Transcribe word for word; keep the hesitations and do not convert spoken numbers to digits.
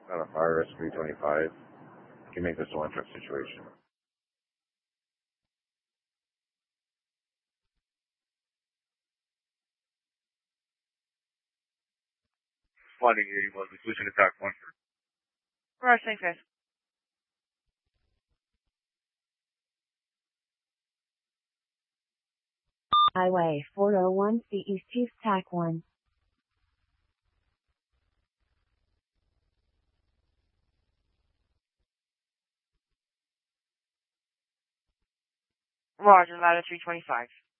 Not a fire risk three twenty-five. Can make this a one truck situation. Finding eighty-one, Solution Attack one. Right, thanks guys. Highway four oh one C East Chief Tac one. Roger, ladder three twenty-five.